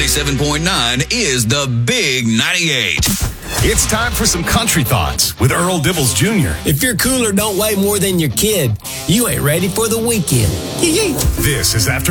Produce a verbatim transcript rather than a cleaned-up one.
ninety-seven point nine is the Big ninety-eight. It's time for some country thoughts with Earl Dibbles Junior If your cooler don't weigh more than your kid, you ain't ready for the weekend. This is After